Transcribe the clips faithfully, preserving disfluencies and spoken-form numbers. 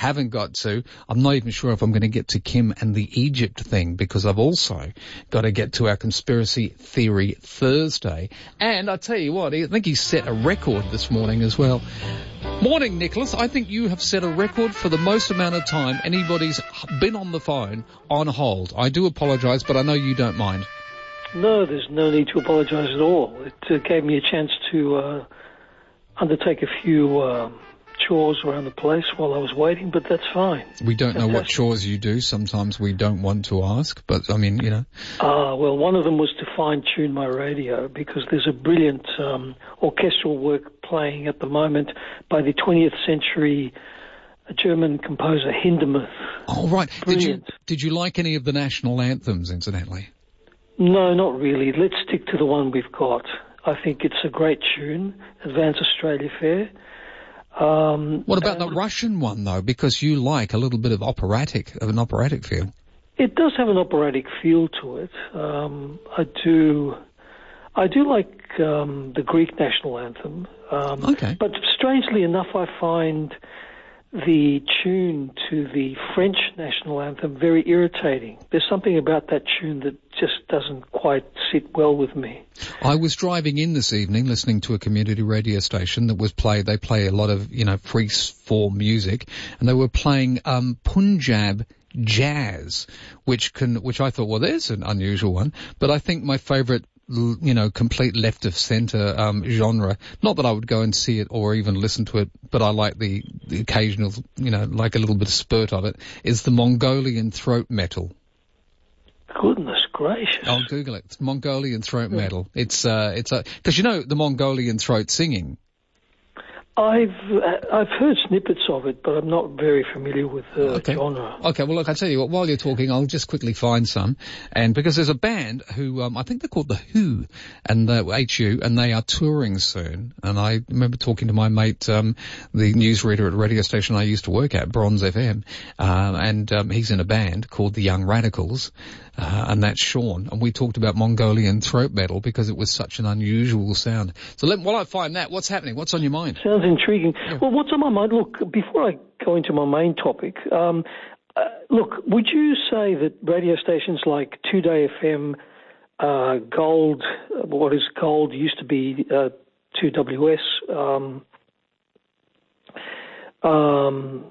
haven't got to. I'm not even sure if I'm going to get to Kim and the Egypt thing, because I've also got to get to our Conspiracy Theory Thursday. And I tell you what, I think he set a record this morning as well. Morning, Nicholas. I think you have set a record for the most amount of time anybody's been on the phone on hold. I do apologise, but I know you don't mind. No, there's no need to apologise at all. It uh, gave me a chance to uh, undertake a few uh, chores around the place while I was waiting, but that's fine. We don't Fantastic. know what chores you do. Sometimes we don't want to ask, but I mean, you know. Ah, uh, well, one of them was to fine-tune my radio, because there's a brilliant um, orchestral work playing at the moment by the twentieth century German composer Hindemith. Oh, right. Brilliant. Did you, did you like any of the national anthems, incidentally? No, not really. Let's stick to the one we've got. I think it's a great tune, Advance Australia Fair. Um, what about the Russian one, though? Because you like a little bit of operatic, of an operatic feel. It does have an operatic feel to it. Um, I do, I do like um, the Greek national anthem. Um, okay. But strangely enough, I find the tune to the French national anthem very irritating. There's something about that tune that just doesn't quite sit well with me. I was driving in this evening listening to a community radio station that was played. They play a lot of, you know, free form music, and they were playing um Punjab jazz, which can, which I thought, well, there's an unusual one, but I think my favourite, you know, complete left of centre um, genre. Not that I would go and see it or even listen to it, but I like the, the occasional, you know, like a little bit of spurt of it, is the Mongolian throat metal. Goodness gracious. I'll Google it. It's Mongolian throat yeah. metal. It's, uh, it's a, cause you know the Mongolian throat singing. I've I've heard snippets of it, but I'm not very familiar with the okay. genre. Okay, well, look, I'll tell you what, while you're talking, I'll just quickly find some. And because there's a band who, um, I think they're called The Who, and uh, H U, and they are touring soon. And I remember talking to my mate, um, the newsreader at a radio station I used to work at, Bronze F M, uh, and um, he's in a band called The Young Radicals. Uh, and that's Sean. And we talked about Mongolian throat metal because it was such an unusual sound. So let, while I find that, what's happening? What's on your mind? Sounds intriguing. Yeah. Well, what's on my mind? Look, before I go into my main topic, um, uh, look, would you say that radio stations like two Day F M, uh, Gold, what is Gold, used to be uh, two W S, um, um,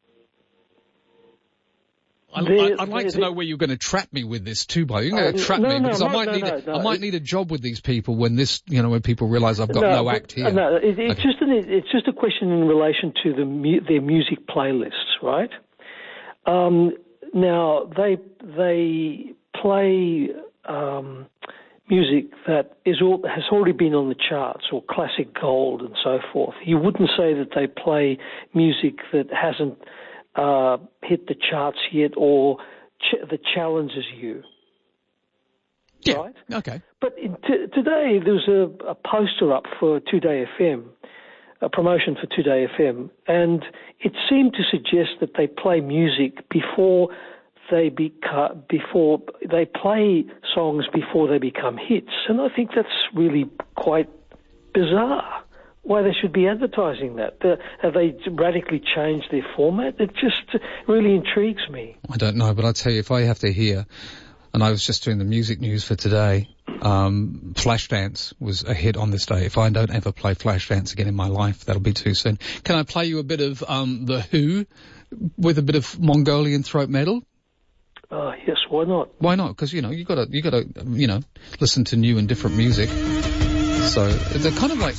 I'd, I'd, I'd like to know where you're going to trap me with this too, Bo. You're going to uh, trap no, me no, because no, I might no, need no, a, no. I might need a job with these people when this, you know, when people realise I've got no, no but, act here. No, it, it's okay. just an, it's just a question in relation to the mu- their music playlists, right? Um, now they they play um, music that is all, has already been on the charts, or classic gold and so forth. You wouldn't say that they play music that hasn't uh, hit the charts yet, or ch- that challenges you. Yeah. Right? Okay. But in t- today there was a, a poster up for two Day F M, a promotion for two Day F M, and it seemed to suggest that they play music before they beca- before they play songs before they become hits, and I think that's really quite bizarre. Why they should be advertising that? Uh, have they radically changed their format? It just really intrigues me. I don't know, but I tell you, if I have to hear, and I was just doing the music news for today, um, Flashdance was a hit on this day. If I don't ever play Flashdance again in my life, that'll be too soon. Can I play you a bit of um, The Who with a bit of Mongolian throat metal? Uh, yes, why not? Why not? Because, you know, you gotta, you gotta, you know, listen to new and different music. So they're kind of like.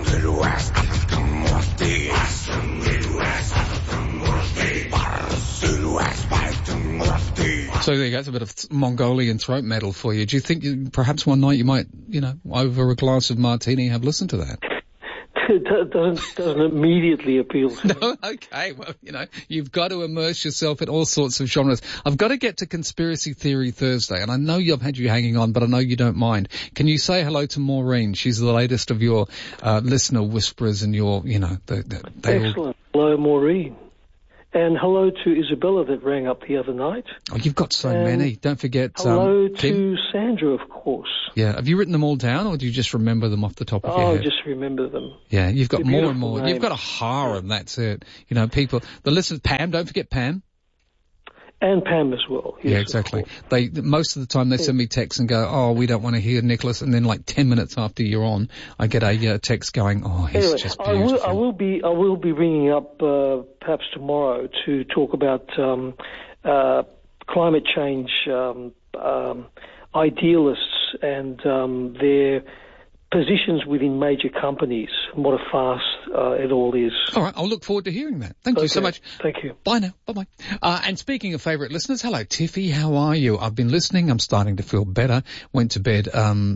So there you go, it's a bit of Mongolian throat metal for you. Do you think you, perhaps one night you might, you know, over a glass of martini have listened to that? It doesn't, doesn't immediately appeal to me. No? Okay, well, you know, you've got to immerse yourself in all sorts of genres. I've got to get to Conspiracy Theory Thursday, and I know I've had you hanging on, but I know you don't mind. Can you say hello to Maureen? She's the latest of your uh, listener whisperers and your, you know... The, the, they Excellent. All... Hello, Maureen. And hello to Isabella that rang up the other night. Oh, you've got so and many. Don't forget hello um, to Kim. Sandra, of course. Yeah. Have you written them all down, or do you just remember them off the top of Oh, your I head? just remember them. Yeah, you've got They're more and beautiful more. names. You've got a harem, that's it. You know, people, the listeners, Pam, don't forget Pam. And Pam as well. Yes, Yeah, exactly. They most of the time they send me texts and go, "Oh, we don't want to hear Nicholas," and then like ten minutes after you're on, I get a uh, text going, "Oh, he's anyway, just I beautiful." will, I will be, I will be ringing up uh, perhaps tomorrow to talk about um, uh, climate change um, um, idealists and um, their positions within major companies and what a farce uh, it all is. All right, I'll look forward to hearing that. Thank okay. you so much. Thank you. Bye now. Bye-bye. Uh, and speaking of favourite listeners, hello, Tiffy. How are you? I've been listening. I'm starting to feel better. Went to bed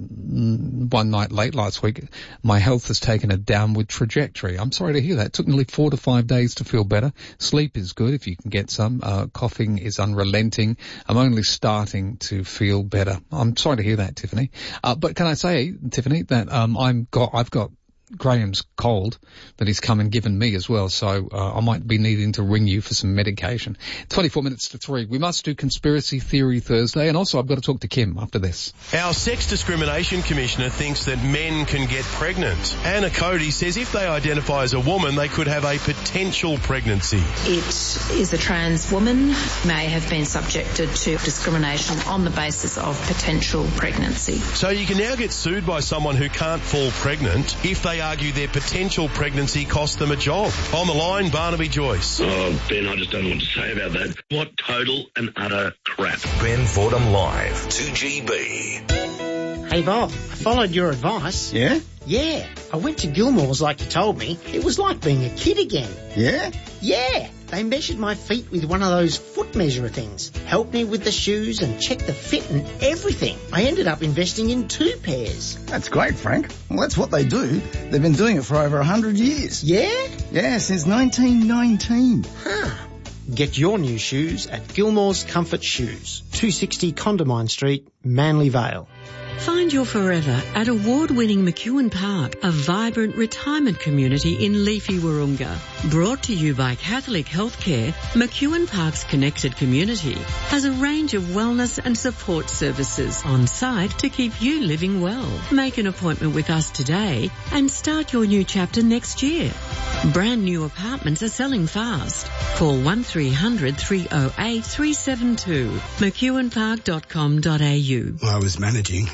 um one night late last week. My health has taken a downward trajectory. I'm sorry to hear that. It took nearly four to five days to feel better. Sleep is good if you can get some. Uh, coughing is unrelenting. I'm only starting to feel better. I'm sorry to hear that, Tiffany. Uh, but can I say, Tiffany, that um I'm got I've got Graham's cold that he's come and given me as well, so uh, I might be needing to ring you for some medication. twenty-four minutes to three. We must do Conspiracy Theory Thursday, and also I've got to talk to Kim after this. Our Sex Discrimination Commissioner thinks that men can get pregnant. Anna Cody says if they identify as a woman, they could have a potential pregnancy. It is a trans woman, may have been subjected to discrimination on the basis of potential pregnancy. So you can now get sued by someone who can't fall pregnant if they argue their potential pregnancy cost them a job. On the line, Barnaby Joyce. Oh, Ben, I just don't know what to say about that. What total and utter crap. Ben Fordham Live, two G B. Hey Bob, I followed your advice. Yeah? Yeah, I went to Gilmore's like you told me. It was like being a kid again. Yeah? Yeah, they measured my feet with one of those foot measurer things, helped me with the shoes and checked the fit and everything. I ended up investing in two pairs. That's great, Frank. Well, that's what they do. They've been doing it for over a hundred years. Yeah? Yeah, since nineteen nineteen. Huh. Get your new shoes at Gilmore's Comfort Shoes, two sixty Condamine Street, Manly Vale. Find your forever at award-winning McEwen Park, a vibrant retirement community in leafy Wahroonga. Brought to you by Catholic Healthcare, McEwen Park's connected community has a range of wellness and support services on site to keep you living well. Make an appointment with us today and start your new chapter next year. Brand new apartments are selling fast. Call one three hundred three oh eight three seven two, mcewen park dot com dot a u. I was managing.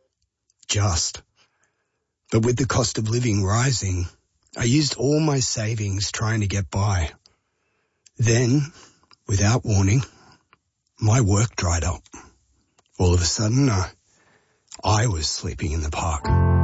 Just. But with the cost of living rising, I used all my savings trying to get by. Then, without warning, my work dried up. All of a sudden, uh, I was sleeping in the park.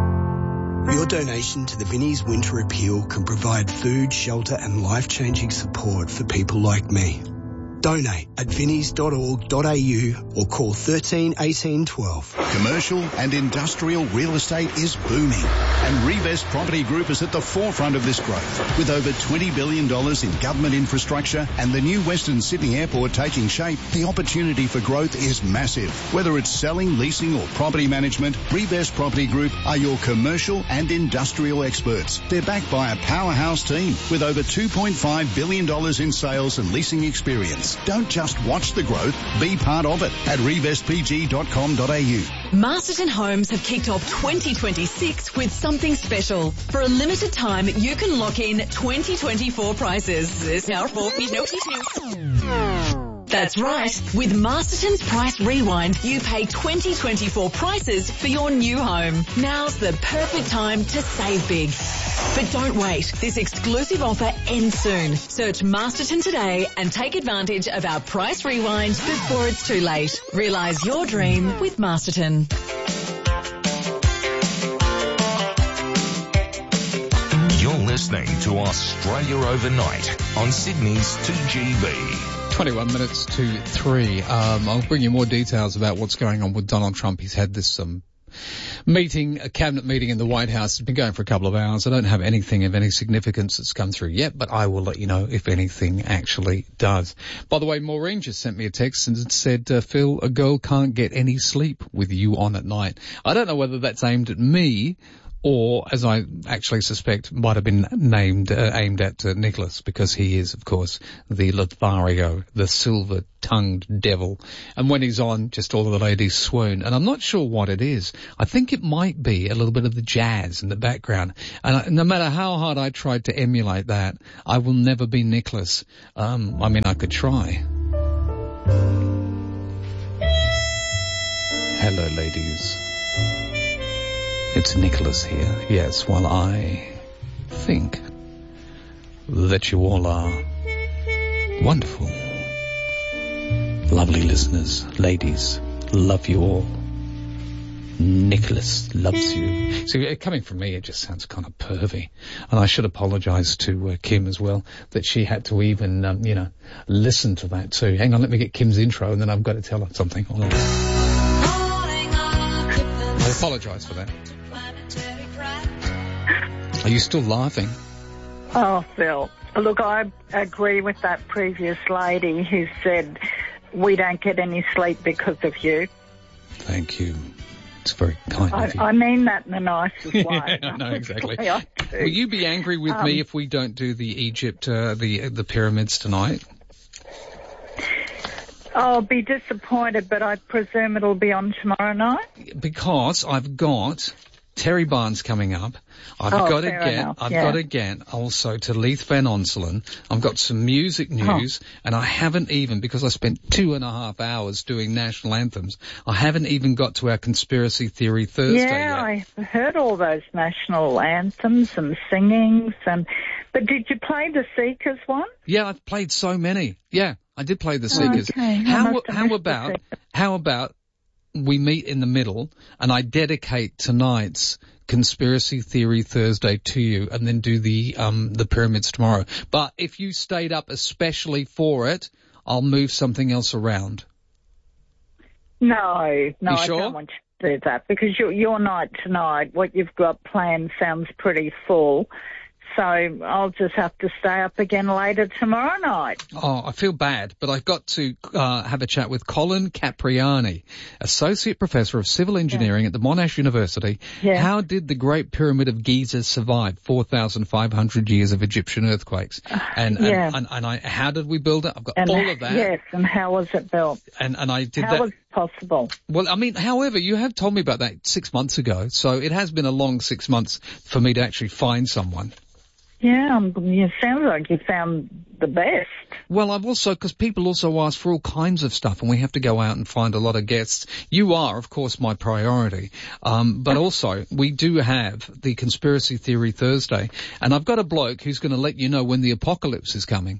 Your donation to the Vinnie's Winter Appeal can provide food, shelter and life-changing support for people like me. Donate at vinnies dot org dot a u or call thirteen eighteen twelve. Commercial and industrial real estate is booming, and Revest Property Group is at the forefront of this growth. With over twenty billion dollars in government infrastructure and the new Western Sydney Airport taking shape, the opportunity for growth is massive. Whether it's selling, leasing or property management, Revest Property Group are your commercial and industrial experts. They're backed by a powerhouse team with over two point five billion dollars in sales and leasing experience. Don't just watch the growth, be part of it at revest p g dot com dot a u. Masterton Homes have kicked off twenty twenty-six with something special. For a limited time, you can lock in twenty twenty-four prices. This now for That's right. With Masterton's Price Rewind, you pay twenty twenty-four prices for your new home. Now's the perfect time to save big. But don't wait. This exclusive offer ends soon. Search Masterton today and take advantage of our Price Rewind before it's too late. Realise your dream with Masterton. You're listening to Australia Overnight on Sydney's two G B. twenty-one minutes to three. Um, I'll bring you more details about what's going on with Donald Trump. He's had this um, meeting, a cabinet meeting in the White House. It's been going for a couple of hours. I don't have anything of any significance that's come through yet, but I will let you know if anything actually does. By the way, Maureen just sent me a text and said, uh, Phil, a girl can't get any sleep with you on at night. I don't know whether that's aimed at me or, as I actually suspect, might have been named, uh, aimed at uh, Nicholas, because he is, of course, the Lothario, the silver-tongued devil. And when he's on, just all of the ladies swoon. And I'm not sure what it is. I think it might be a little bit of the jazz in the background. And I, no matter how hard I tried to emulate that, I will never be Nicholas. Um, I mean, I could try. Hello, ladies. It's Nicholas here. Yes, while I think that you all are wonderful, lovely listeners, ladies, love you all. Nicholas loves you. See, coming from me, it just sounds kind of pervy. And I should apologise to uh, Kim as well, that she had to even, um, you know, listen to that too. Hang on, let me get Kim's intro, and then I've got to tell her something. Hold on. I apologise for that. Are you still laughing? Oh, Phil. Look, I agree with that previous lady who said we don't get any sleep because of you. Thank you. It's very kind I, of you. I mean that in the nicest way. I know, exactly. I Will you be angry with um, me if we don't do the Egypt, uh, the the pyramids tonight? I'll be disappointed, but I presume it'll be on tomorrow night? Because I've got Terry Barnes coming up. I've oh, got to fair get, enough, I've yeah. got to get also to Leith Van Onselen. I've got some music news, oh. and I haven't even, because I spent two and a half hours doing national anthems, I haven't even got to our Conspiracy Theory Thursday yeah, yet. I heard all those national anthems and singings, and but did you play the Seekers one? Yeah, I've played so many. Yeah, I did play the Seekers. Okay. How, how about, how about we meet in the middle and I dedicate tonight's Conspiracy Theory Thursday to you, and then do the um the pyramids tomorrow. But if you stayed up especially for it, I'll move something else around. No, no, you I sure? don't want you to do that, because your your night tonight, what you've got planned sounds pretty full. So I'll just have to stay up again later tomorrow night. Oh, I feel bad, but I've got to uh, have a chat with Colin Capriani, Associate Professor of Civil Engineering yeah. at the Monash University. Yeah. How did the Great Pyramid of Giza survive four thousand five hundred years of Egyptian earthquakes? And, and, yeah. and, and I, how did we build it? I've got and, all of that. Yes, and how was it built? And, and I did how that. was it possible? Well, I mean, however, you have told me about that six months ago, so it has been a long six months for me to actually find someone. Yeah, um, it sounds like you found the best. Well, I've also, because people also ask for all kinds of stuff, and we have to go out and find a lot of guests. You are, of course, my priority. Um, but also, we do have the Conspiracy Theory Thursday, and I've got a bloke who's going to let you know when the apocalypse is coming.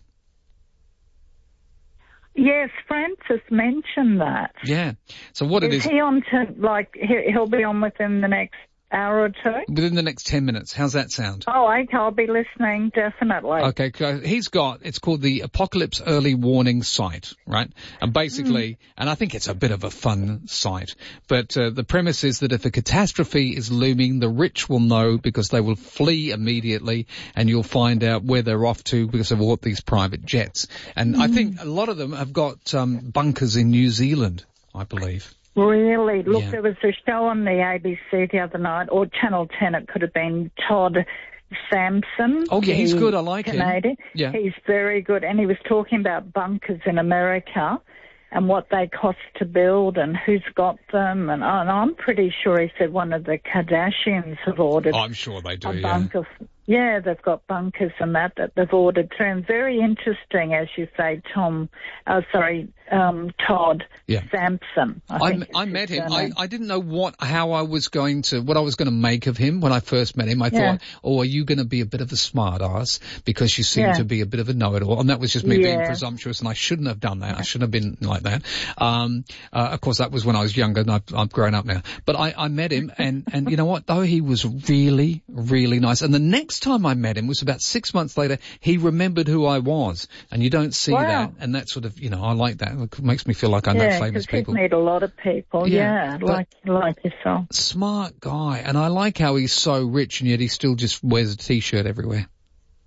Yes, Francis mentioned that. Yeah. So what it is... Is he on to, like, he'll be on within the next hour or two? Within the next ten minutes. How's that sound? Oh, okay, I'll be listening, definitely. Okay, he's got, it's called the Apocalypse Early Warning Site, right? And basically, mm. and I think it's a bit of a fun site, but uh, the premise is that if a catastrophe is looming, the rich will know because they will flee immediately, and you'll find out where they're off to because of all these private jets. And mm. I think a lot of them have got um, bunkers in New Zealand, I believe. Really? Look, yeah. there was a show on the A B C the other night, or Channel ten, it could have been Todd Sampson. Oh, yeah, he's good. I like Canadian. him. Yeah. He's very good. And he was talking about bunkers in America and what they cost to build and who's got them. And, and I'm pretty sure he said one of the Kardashians have ordered oh, I'm sure they do, a yeah. bunker. Yeah, they've got bunkers and that that they've ordered too. And very interesting, as you say, Tom, uh, sorry, um, Todd yeah. Sampson. I, I, think I met him. I, I didn't know what, how I was going to, what I was going to make of him when I first met him. I yeah. thought, oh, are you going to be a bit of a smart ass because you seem yeah. to be a bit of a know-it-all? And that was just me yeah. being presumptuous, and I shouldn't have done that. Yeah. I shouldn't have been like that. Um, uh, of course, that was when I was younger, and I've, I've grown up now. But I, I met him, and, and you know what? Though he was really, really nice. And the next time I met him was about six months later. He remembered who I was, and you don't see wow. that. And that sort of, you know, I like that. It makes me feel like I yeah, know famous people. Yeah, meet a lot of people. Yeah, yeah like like yourself. Smart guy, and I like how he's so rich and yet he still just wears a t-shirt everywhere.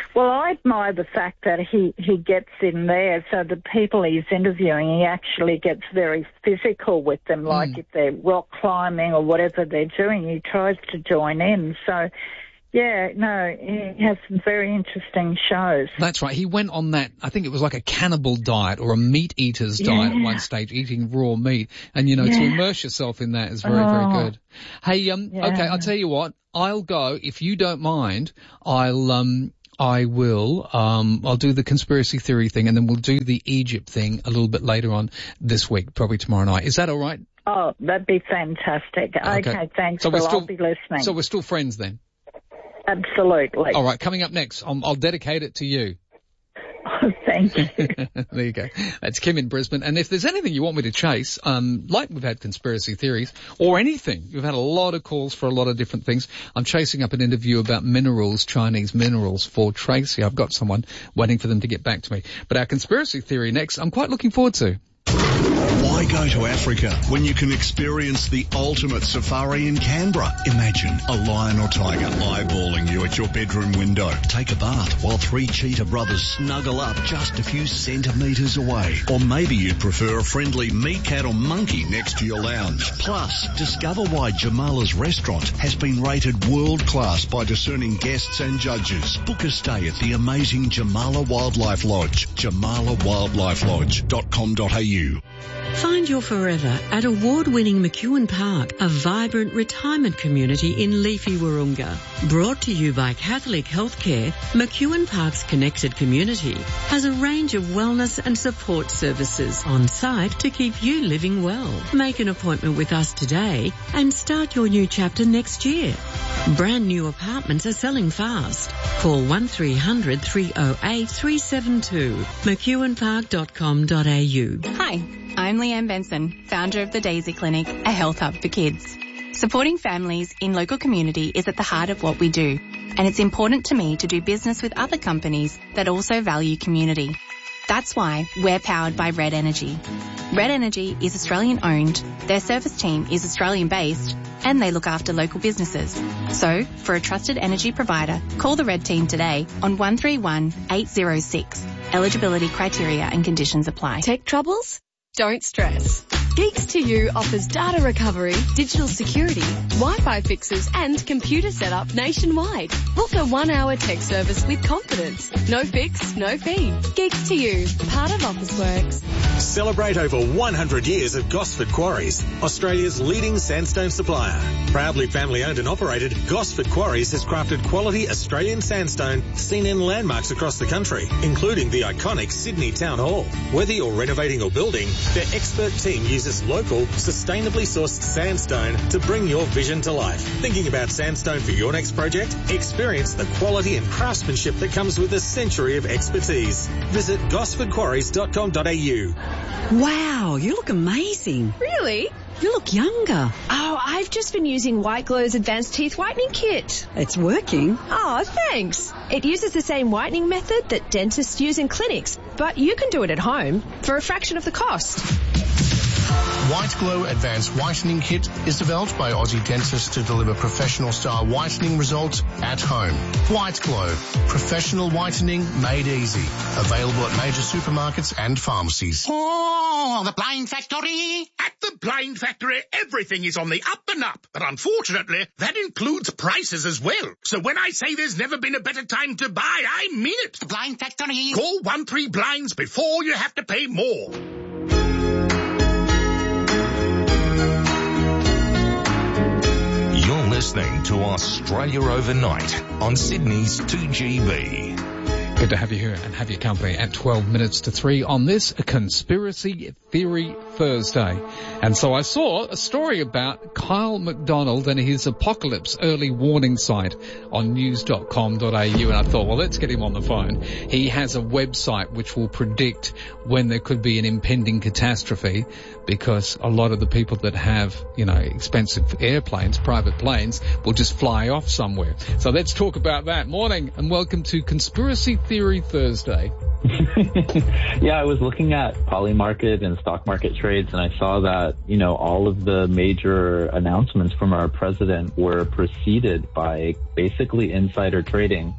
Well, I admire the fact that he, he gets in there, so the people he's interviewing, he actually gets very physical with them, like mm. if they're rock climbing or whatever they're doing, he tries to join in. So, yeah, no, he has some very interesting shows. That's right. He went on that, I think it was like a cannibal diet or a meat eater's Yeah. diet at one stage, eating raw meat. And, you know, Yeah. to immerse yourself in that is very, Oh. very good. Hey, um, Yeah. okay, I'll tell you what, I'll go, if you don't mind, I'll, um, I will, um, I'll do the conspiracy theory thing and then we'll do the Egypt thing a little bit later on this week, probably tomorrow night. Is that all right? Oh, that'd be fantastic. Okay, okay thanks, so Phil. we're still, I'll be listening. So we're still friends then? Absolutely. All right, coming up next, um, I'll dedicate it to you. Thank you. There you go. That's Kim in Brisbane. And if there's anything you want me to chase, um, like we've had conspiracy theories or anything, we've had a lot of calls for a lot of different things. I'm chasing up an interview about minerals, Chinese minerals for Tracy. I've got someone waiting for them to get back to me. But our conspiracy theory next, I'm quite looking forward to. Why go to Africa when you can experience the ultimate safari in Canberra? Imagine a lion or tiger eyeballing you at your bedroom window. Take a bath while three cheetah brothers snuggle up just a few centimetres away. Or maybe you'd prefer a friendly meerkat or monkey next to your lounge. Plus, discover why Jamala's restaurant has been rated world class by discerning guests and judges. Book a stay at the amazing Jamala Wildlife Lodge, jamala wildlife lodge dot com dot a u. Find your forever at award-winning McEwen Park, a vibrant retirement community in leafy Wahroonga. Brought to you by Catholic Healthcare, McEwen Park's connected community has a range of wellness and support services on site to keep you living well. Make an appointment with us today and start your new chapter next year. Brand new apartments are selling fast. Call one three hundred three oh eight three seven two, mcewen park dot com dot a u. Hi, I'm Leanne Benson, founder of the Daisy Clinic, a health hub for kids. Supporting families in local community is at the heart of what we do, and it's important to me to do business with other companies that also value community. That's why we're powered by Red Energy. Red Energy is Australian owned, their service team is Australian based, and they look after local businesses. So, for a trusted energy provider, call the Red team today on one three one eight oh six. Eligibility criteria and conditions apply. Tech troubles? Don't stress. Geeks to You offers data recovery, digital security, Wi-Fi fixes and computer setup nationwide. Book a one-hour tech service with confidence. No fix, no fee. Geeks to You, part of Officeworks. Celebrate over one hundred years of Gosford Quarries, Australia's leading sandstone supplier. Proudly family owned and operated, Gosford Quarries has crafted quality Australian sandstone seen in landmarks across the country, including the iconic Sydney Town Hall. Whether you're renovating or building, their expert team uses local, sustainably sourced sandstone to bring your vision to life. Thinking about sandstone for your next project? Experience the quality and craftsmanship that comes with a century of expertise. Visit gosford quarries dot com dot a u. Wow, you look amazing. Really? You look younger. Oh, I've just been using White Glow's Advanced Teeth Whitening Kit. It's working. Oh, thanks. It uses the same whitening method that dentists use in clinics, but you can do it at home for a fraction of the cost. White Glow Advanced Whitening Kit is developed by Aussie dentists to deliver professional-style whitening results at home. White Glow, professional whitening made easy. Available at major supermarkets and pharmacies. Oh, the Blind Factory! At the Blind Factory, everything is on the up and up. But unfortunately, that includes prices as well. So when I say there's never been a better time to buy, I mean it. The Blind Factory. Call one three blinds before you have to pay more. You're listening to Australia Overnight on Sydney's two G B. Good to have you here and have your company at twelve minutes to three on this Conspiracy Theory Thursday. And so I saw a story about Kyle McDonald and his apocalypse early warning site on news dot com dot a u, and I thought, well, let's get him on the phone. He has a website which will predict when there could be an impending catastrophe, because a lot of the people that have, you know, expensive airplanes, private planes, will just fly off somewhere. So let's talk about that. Morning and welcome to Conspiracy Theory Thursday. Yeah, I was looking at Polymarket and stock market trades, and I saw that, you know, all of the major announcements from our president were preceded by basically insider trading.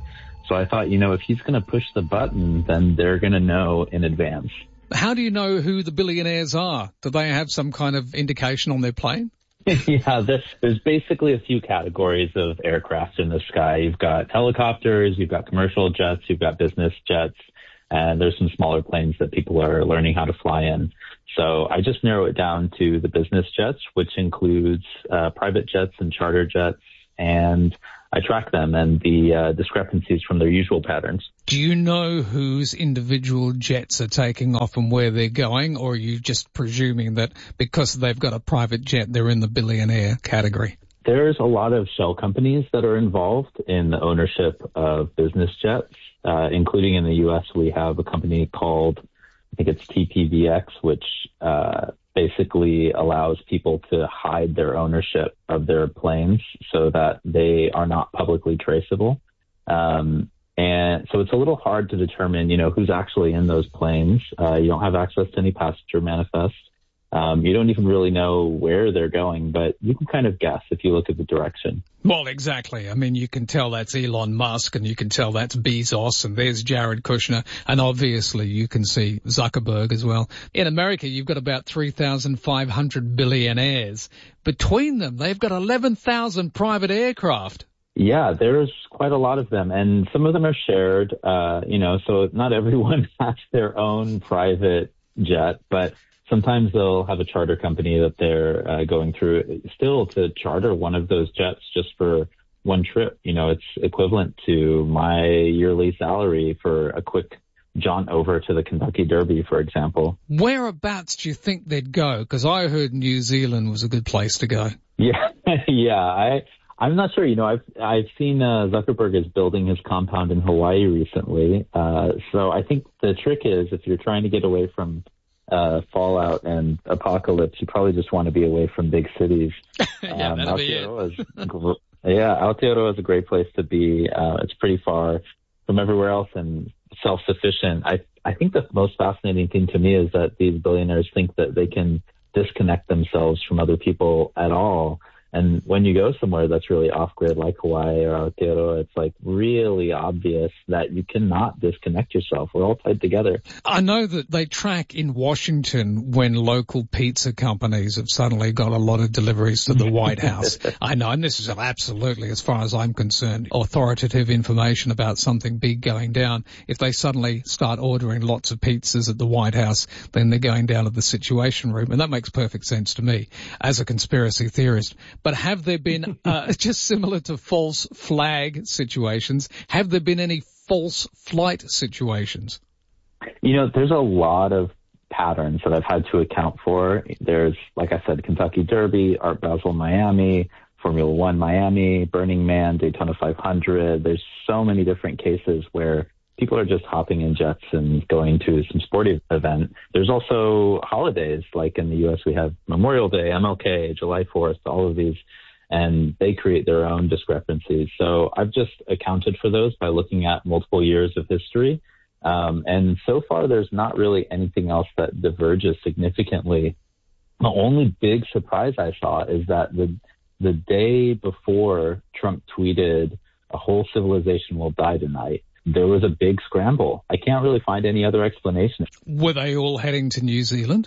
So I thought, you know, if he's going to push the button, then they're going to know in advance. How do you know who the billionaires are? Do they have some kind of indication on their plane? Yeah, there's, there's basically a few categories of aircraft in the sky. You've got helicopters, you've got commercial jets, you've got business jets, and there's some smaller planes that people are learning how to fly in. So I just narrow it down to the business jets, which includes uh, private jets and charter jets, and I track them and the uh, discrepancies from their usual patterns. Do you know whose individual jets are taking off and where they're going, or are you just presuming that because they've got a private jet, they're in the billionaire category? There's a lot of shell companies that are involved in the ownership of business jets, uh, including in the U S we have a company called, I think it's T P V X, which uh basically allows people to hide their ownership of their planes so that they are not publicly traceable. Um, and so it's a little hard to determine, you know, who's actually in those planes. Uh, you don't have access to any passenger manifest. Um, you don't even really know where they're going, but you can kind of guess if you look at the direction. Well, exactly. I mean, you can tell that's Elon Musk, and you can tell that's Bezos, and there's Jared Kushner, and obviously you can see Zuckerberg as well. In America, you've got about three thousand five hundred billionaires. Between them, they've got eleven thousand private aircraft. Yeah, there's quite a lot of them, and some of them are shared, uh, you know, so not everyone has their own private jet, but sometimes they'll have a charter company that they're uh, going through still to charter one of those jets just for one trip. You know, it's equivalent to my yearly salary for a quick jaunt over to the Kentucky Derby, for example. Whereabouts do you think they'd go? Because I heard New Zealand was a good place to go. Yeah, yeah. I, I'm not sure. You know, I've I've seen uh, Zuckerberg is building his compound in Hawaii recently. Uh, so I think the trick is if you're trying to get away from Uh, fallout and apocalypse, you probably just want to be away from big cities. yeah, um, that'll be it. Aotearoa is, yeah, Aotearoa is a great place to be. Uh, it's pretty far from everywhere else and self-sufficient. I I think the most fascinating thing to me is that these billionaires think that they can disconnect themselves from other people at all. And when you go somewhere that's really off-grid, like Hawaii or Aotearoa, it's like really obvious that you cannot disconnect yourself. We're all tied together. I know that they track in Washington when local pizza companies have suddenly got a lot of deliveries to the White House. I know, and this is absolutely, as far as I'm concerned, authoritative information about something big going down. If they suddenly start ordering lots of pizzas at the White House, then they're going down to the Situation Room, and that makes perfect sense to me as a conspiracy theorist. But have there been, uh, just similar to false flag situations, have there been any false flight situations? You know, there's a lot of patterns that I've had to account for. There's, like I said, Kentucky Derby, Art Basel Miami, Formula One Miami, Burning Man, Daytona five hundred. There's so many different cases where people are just hopping in jets and going to some sporting event. There's also holidays, like in the U S we have Memorial Day, M L K, July fourth, all of these, and they create their own discrepancies. So I've just accounted for those by looking at multiple years of history. Um, and so far, there's not really anything else that diverges significantly. The only big surprise I saw is that the the day before Trump tweeted, "A whole civilization will die tonight," there was a big scramble. I can't really find any other explanation. Were they all heading to New Zealand?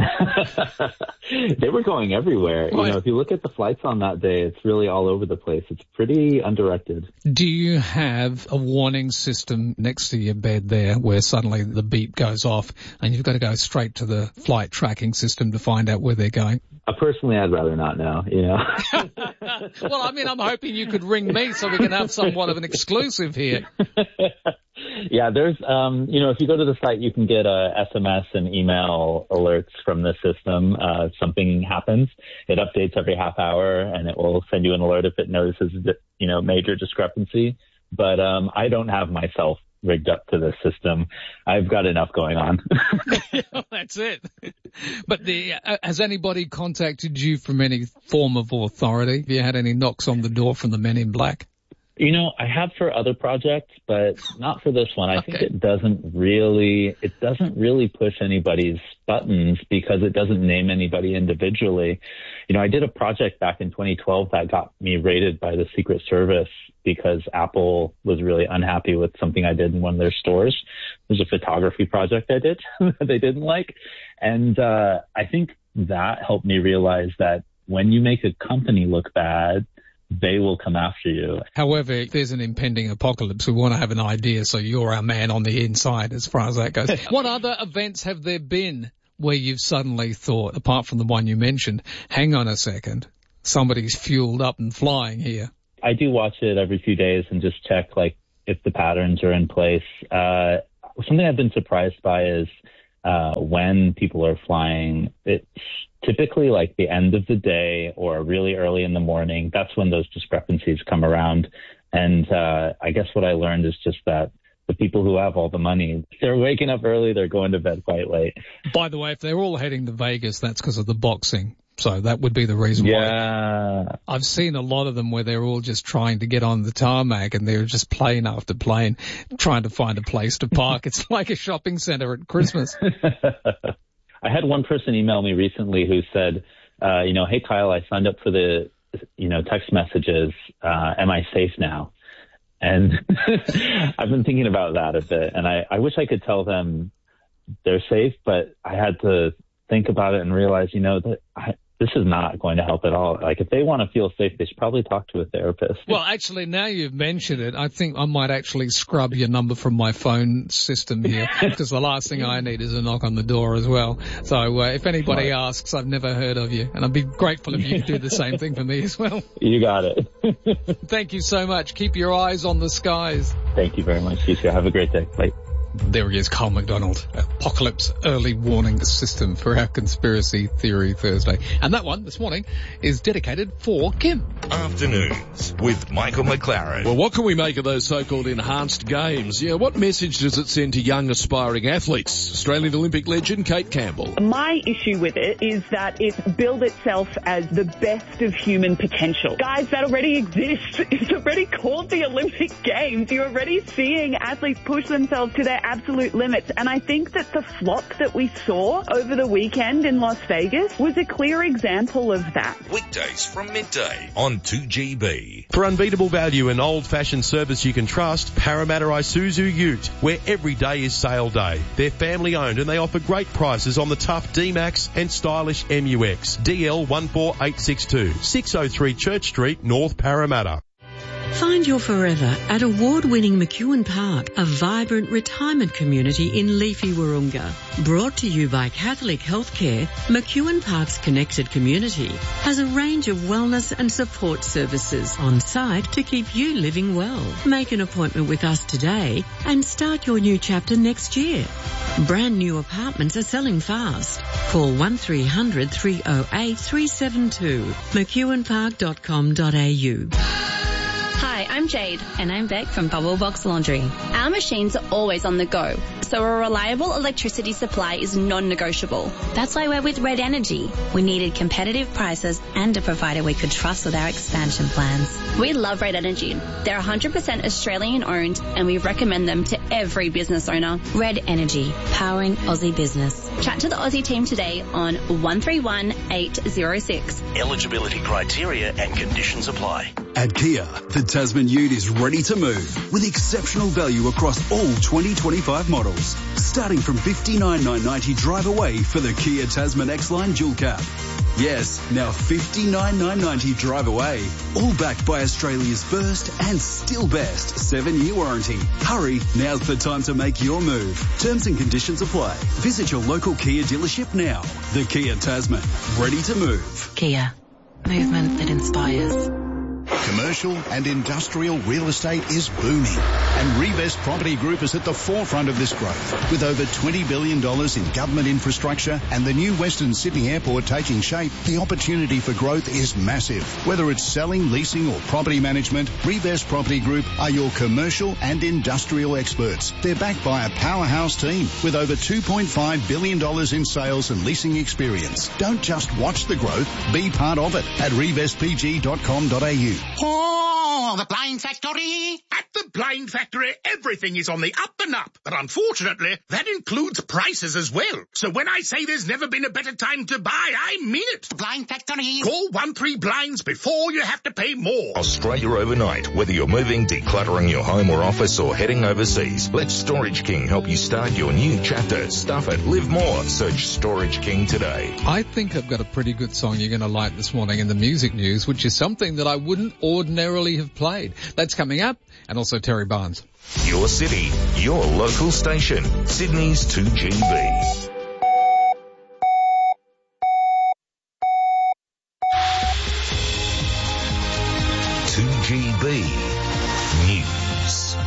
They were going everywhere. Right. You know, if you look at the flights on that day, it's really all over the place. It's pretty undirected. Do you have a warning system next to your bed there where suddenly the beep goes off and you've got to go straight to the flight tracking system to find out where they're going? Uh, personally, I'd rather not know, you know. Well, I mean, I'm hoping you could ring me so we can have somewhat of an exclusive here. Yeah, there's, um, you know, if you go to the site, you can get uh, S M S and email alerts from the system. Uh, if something happens, it updates every half hour, and it will send you an alert if it notices, you know, major discrepancy. But um, I don't have myself rigged up to this system. I've got enough going on. That's it. But the, uh, has anybody contacted you from any form of authority? Have you had any knocks on the door from the Men in Black? You know, I have for other projects, but not for this one. I okay. think it doesn't really, it doesn't really push anybody's buttons because it doesn't name anybody individually. You know, I did a project back in twenty twelve that got me raided by the Secret Service because Apple was really unhappy with something I did in one of their stores. It was a photography project I did that they didn't like. And, uh, I think that helped me realize that when you make a company look bad, they will come after you. However, if there's an impending apocalypse, we want to have an idea, so you're our man on the inside as far as that goes. What other events have there been where you've suddenly thought, apart from the one you mentioned, hang on a second, somebody's fueled up and flying here? I do watch it every few days and just check, like, if the patterns are in place. Uh, something I've been surprised by is uh, when people are flying, it's typically like the end of the day or really early in the morning. That's when those discrepancies come around. And uh, I guess what I learned is just that the people who have all the money, they're waking up early, they're going to bed quite late. By the way, if they're all heading to Vegas, that's because of the boxing. So that would be the reason yeah. why. I've seen a lot of them where they're all just trying to get on the tarmac and they're just plane after plane trying to find a place to park. It's like a shopping center at Christmas. I had one person email me recently who said, uh, you know, hey, Kyle, I signed up for the, you know, text messages. Uh, am I safe now? And I've been thinking about that a bit. And I, I wish I could tell them they're safe, but I had to think about it and realize, you know, that I, this is not going to help at all. Like, if they want to feel safe, they should probably talk to a therapist. Well, actually, now you've mentioned it, I think I might actually scrub your number from my phone system here, because the last thing I need is a knock on the door as well. So uh, if anybody right. asks, I've never heard of you, and I'd be grateful if you could do the same thing for me as well. You got it. Thank you so much. Keep your eyes on the skies. Thank you very much. You too. Have a great day. Bye. There he is, Carl McDonald, Apocalypse Early Warning System for our Conspiracy Theory Thursday. And that one, this morning, is dedicated for Kim. Afternoons with Michael McLaren. Well, what can we make of those so-called enhanced games? Yeah, what message does it send to young aspiring athletes? Australian Olympic legend Kate Campbell. My issue with it is that it's billed itself as the best of human potential. Guys, that already exists. It's already called the Olympic Games. You're already seeing athletes push themselves to their absolute limits. And I think that the flop that we saw over the weekend in Las Vegas was a clear example of that. Weekdays from midday on two G B. For unbeatable value and old-fashioned service you can trust, Parramatta Isuzu Ute, where every day is sale day. They're family-owned and they offer great prices on the tough D-Max and stylish M U X. D L one four eight six two, six oh three Church Street, North Parramatta. Find your forever at award-winning McEwen Park, a vibrant retirement community in Leafy Wahroonga. Brought to you by Catholic Healthcare, McEwen Park's connected community has a range of wellness and support services on site to keep you living well. Make an appointment with us today and start your new chapter next year. Brand new apartments are selling fast. Call one three hundred, three oh eight, three seven two, mcewen park dot com dot a u. Hi, I'm Jade. And I'm Beck from Bubble Box Laundry. Our machines are always on the go, so a reliable electricity supply is non-negotiable. That's why we're with Red Energy. We needed competitive prices and a provider we could trust with our expansion plans. We love Red Energy. They're one hundred percent Australian owned and we recommend them to every business owner. Red Energy, powering Aussie business. Chat to the Aussie team today on one three one, eight oh six. Eligibility criteria and conditions apply. At Kia, the Tasman Ute is ready to move with exceptional value across all twenty twenty-five models. Starting from fifty-nine thousand nine hundred ninety drive away for the Kia Tasman X-Line Dual Cab. Yes, now fifty-nine thousand nine hundred ninety drive away. All backed by Australia's first and still best seven-year warranty. Hurry, now's the time to make your move. Terms and conditions apply. Visit your local Kia dealership now. The Kia Tasman, ready to move. Kia, movement that inspires. Commercial and industrial real estate is booming, and Revest Property Group is at the forefront of this growth. With over twenty billion dollars in government infrastructure and the new Western Sydney Airport taking shape, the opportunity for growth is massive. Whether it's selling, leasing or property management, Revest Property Group are your commercial and industrial experts. They're backed by a powerhouse team with over two point five billion dollars in sales and leasing experience. Don't just watch the growth, be part of it at revest p g dot com dot a u. Oh, the Blind Factory. At the Blind Factory, everything is on the up and up. But unfortunately, that includes prices as well. So when I say there's never been a better time to buy, I mean it. The Blind Factory. Call one three blinds before you have to pay more. Australia Overnight. Whether you're moving, decluttering your home or office, or heading overseas, let Storage King help you start your new chapter. Stuff it. Live more. Search Storage King today. I think I've got a pretty good song you're going to like this morning in the music news, which is something that I wouldn't ordinarily have played. That's coming up, and also Terry Barnes. Your city, your local station. Sydney's two G B. two G B News.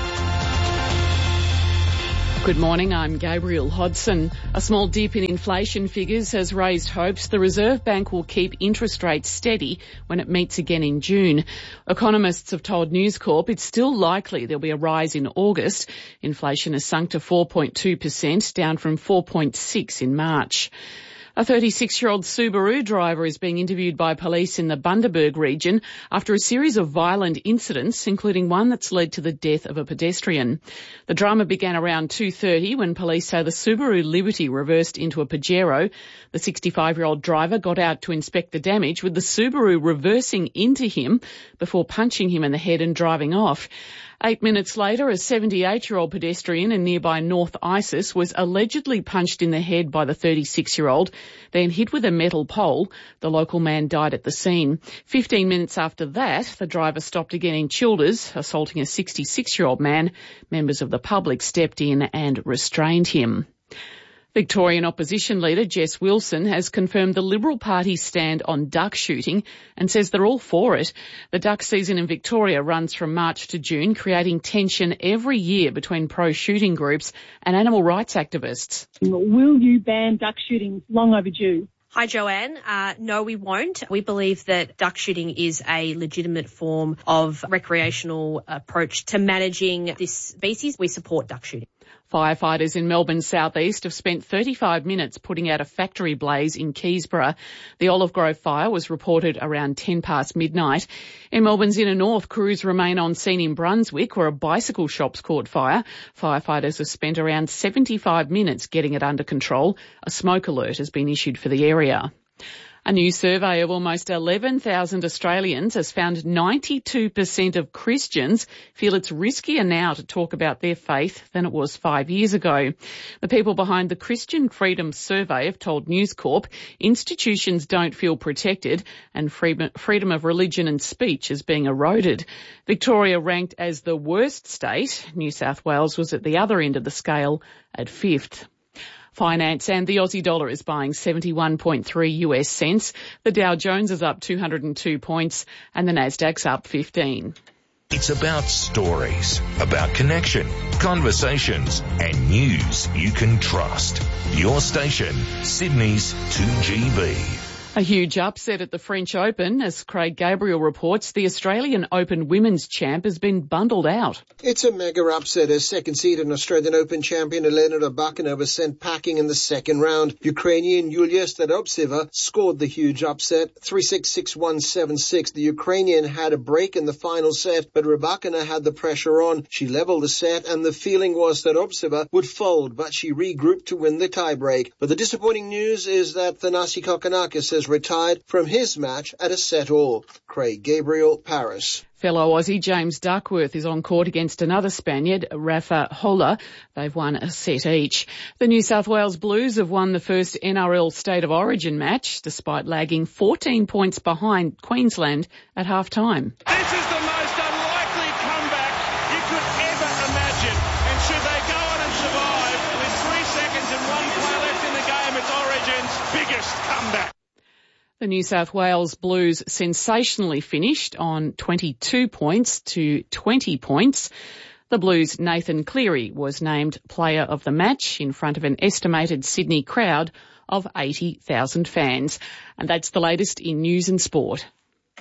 Good morning, I'm Gabriel Hodson. A small dip in inflation figures has raised hopes the Reserve Bank will keep interest rates steady when it meets again in June. Economists have told News Corp it's still likely there'll be a rise in August. Inflation has sunk to four point two percent, down from four point six in March. A thirty-six-year-old Subaru driver is being interviewed by police in the Bundaberg region after a series of violent incidents, including one that's led to the death of a pedestrian. The drama began around two thirty when police say the Subaru Liberty reversed into a Pajero. The sixty-five-year-old driver got out to inspect the damage, with the Subaru reversing into him before punching him in the head and driving off. Eight minutes later, a seventy-eight-year-old pedestrian in nearby North Isis was allegedly punched in the head by the thirty-six-year-old, then hit with a metal pole. The local man died at the scene. Fifteen minutes after that, the driver stopped again in Childers, assaulting a sixty-six-year-old man. Members of the public stepped in and restrained him. Victorian opposition leader Jess Wilson has confirmed the Liberal Party's stand on duck shooting and says they're all for it. The duck season in Victoria runs from March to June, creating tension every year between pro-shooting groups and animal rights activists. Will you ban duck shooting? Long overdue. Hi, Joanne. Uh, no, we won't. We believe that duck shooting is a legitimate form of recreational approach to managing this species. We support duck shooting. Firefighters in Melbourne's southeast have spent thirty-five minutes putting out a factory blaze in Keysborough. The Olive Grove fire was reported around ten past midnight. In Melbourne's inner north, crews remain on scene in Brunswick, where a bicycle shop's caught fire. Firefighters have spent around seventy-five minutes getting it under control. A smoke alert has been issued for the area. A new survey of almost eleven thousand Australians has found ninety-two percent of Christians feel it's riskier now to talk about their faith than it was five years ago. The people behind the Christian Freedom Survey have told News Corp institutions don't feel protected and freedom of religion and speech is being eroded. Victoria ranked as the worst state. New South Wales was at the other end of the scale at fifth. Finance and the Aussie dollar is buying seventy-one point three U S cents. The Dow Jones is up two hundred two points and the Nasdaq's up fifteen. It's about stories, about connection, conversations and news you can trust. Your station, Sydney's two G B. A huge upset at the French Open. As Craig Gabriel reports, the Australian Open women's champ has been bundled out. It's a mega upset as second-seeded Australian Open champion Elena Rybakina was sent packing in the second round. Ukrainian Yulia Staropseva scored the huge upset, three six, six one, seven six. The Ukrainian had a break in the final set, but Rybakina had the pressure on. She leveled the set, and the feeling was that Staropseva would fold, but she regrouped to win the tiebreak. But the disappointing news is that Thanasi Kokkinakis has retired from his match at a set-all. Craig Gabriel, Paris. Fellow Aussie James Duckworth is on court against another Spaniard, Rafa Holla. They've won a set each. The New South Wales Blues have won the first N R L State of Origin match, despite lagging fourteen points behind Queensland at half-time. This is the most unlikely comeback you could ever imagine. And should they go on and survive with three seconds and one play left in the game, it's Origin's biggest comeback. The New South Wales Blues sensationally finished on twenty-two points to twenty points. The Blues' Nathan Cleary was named player of the match in front of an estimated Sydney crowd of eighty thousand fans. And that's the latest in news and sport.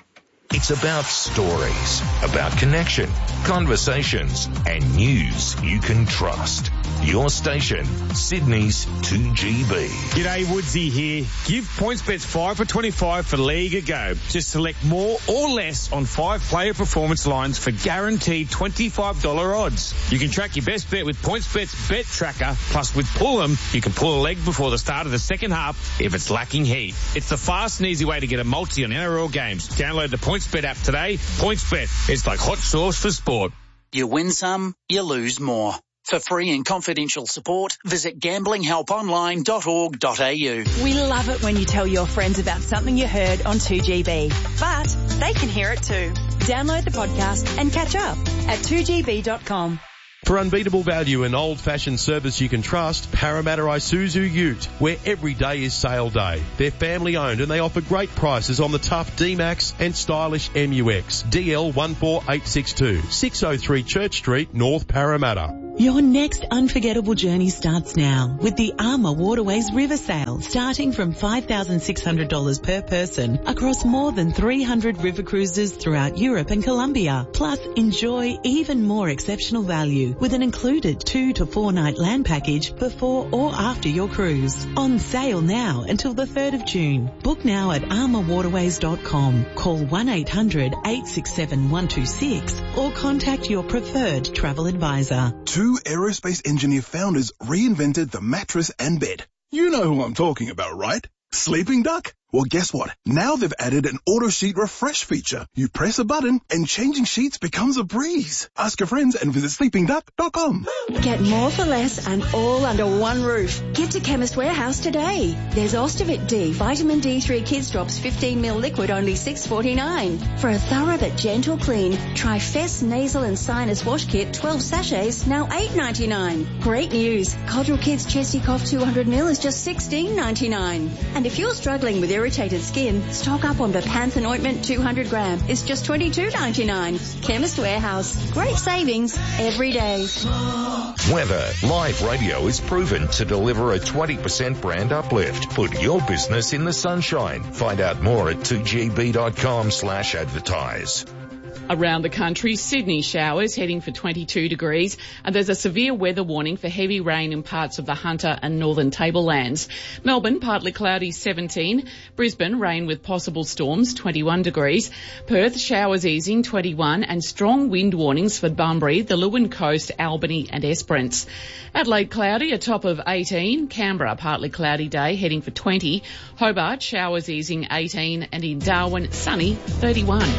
It's about stories, about connection, conversations, and news you can trust. Your station, Sydney's two G B. G'day, Woodsy here. Give PointsBet five for twenty-five for League a go. Just select more or less on five player performance lines for guaranteed twenty-five dollars odds. You can track your best bet with PointsBet's Bet Tracker. Plus, with Pull'em, you can pull a leg before the start of the second half if it's lacking heat. It's the fast and easy way to get a multi on N R L games. Download the PointsBet app today. PointsBet, it's like hot sauce for sport. You win some, you lose more. For free and confidential support, visit gambling help online dot org dot a u. We love it when you tell your friends about something you heard on two G B, but they can hear it too. Download the podcast and catch up at two G B dot com. For unbeatable value and old-fashioned service you can trust, Parramatta Isuzu Ute, where every day is sale day. They're family-owned and they offer great prices on the tough D-Max and stylish M U X. D L one four eight six two, six oh three Church Street, North Parramatta. Your next unforgettable journey starts now with the Armour Waterways River Sale, starting from five thousand six hundred dollars per person across more than three hundred river cruises throughout Europe and Colombia. Plus, enjoy even more exceptional value with an included two to four night land package before or after your cruise. On sale now until the third of June. Book now at armour waterways dot com. Call one eight hundred eight six seven one two six or contact your preferred travel advisor. Two aerospace engineer founders reinvented the mattress and bed. You know who I'm talking about, right? Sleeping Duck? Well, guess what? Now they've added an auto sheet refresh feature. You press a button and changing sheets becomes a breeze. Ask your friends and visit sleeping duck dot com. Get more for less and all under one roof. Get to Chemist Warehouse today. There's Ostivit D, Vitamin D three Kids Drops fifteen milliliter liquid, only six forty-nine. For a thorough but gentle clean, try Fess Nasal and Sinus Wash Kit, twelve sachets, now eight ninety-nine. Great news. Codral Kids Chesty Cough two hundred milliliters is just sixteen ninety-nine. And if you're struggling with irritated skin, stock up on Bepanthen ointment two hundred gram. It's just twenty-two ninety-nine. Chemist Warehouse. Great savings every day. Weather. Live radio is proven to deliver a twenty percent brand uplift. Put your business in the sunshine. Find out more at two G B dot com slash advertise. Around the country, Sydney showers heading for twenty-two degrees, and there's a severe weather warning for heavy rain in parts of the Hunter and Northern Tablelands. Melbourne, partly cloudy, seventeen. Brisbane, rain with possible storms, twenty-one degrees. Perth, showers easing, twenty-one, and strong wind warnings for Bunbury, the Leeuwin Coast, Albany and Esperance. Adelaide, cloudy, a top of eighteen. Canberra, partly cloudy day, heading for twenty. Hobart, showers easing, eighteen, and in Darwin, sunny, thirty-one.